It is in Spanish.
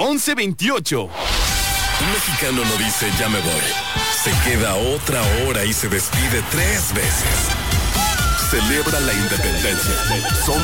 1128. Un mexicano no dice ya me voy. Se queda otra hora y se despide 3 veces. Celebra la independencia. Somos